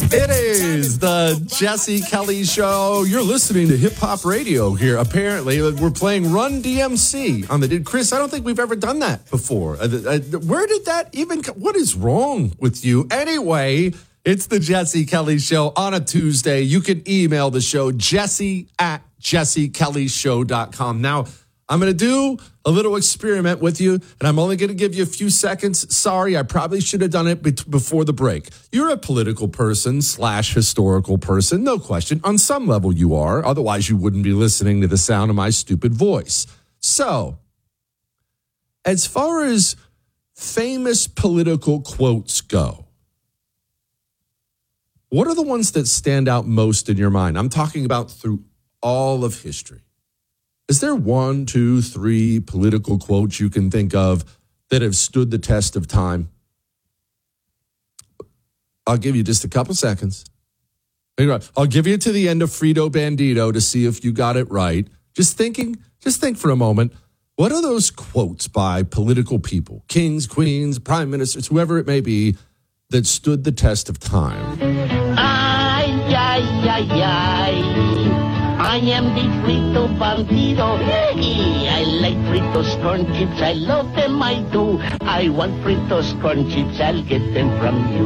It is the Jesse Kelly Show. You're listening to Hip Hop Radio here. Apparently, we're playing Run DMC on the... Chris, I don't think we've ever done that before. Where did that even... What is wrong with you? Anyway, it's the Jesse Kelly Show on a Tuesday. You can email the show, jesse@jessekellyshow.com. Now, I'm going to do a little experiment with you, and I'm only going to give you a few seconds. Sorry, I probably should have done it before the break. You're a political person / historical person, no question. On some level you are. Otherwise, you wouldn't be listening to the sound of my stupid voice. So, as far as famous political quotes go, what are the ones that stand out most in your mind? I'm talking about through all of history. Is there 1, 2, 3 political quotes you can think of that have stood the test of time? I'll give you just a couple seconds. I'll give you to the end of Frito Bandito to see if you got it right. Just think for a moment. What are those quotes by political people, kings, queens, prime ministers, whoever it may be, that stood the test of time? Ay, ay, ay, ay. I am the Frito Bandito. I like Fritos corn chips. I love them, I do. I want Fritos corn chips. I'll get them from you.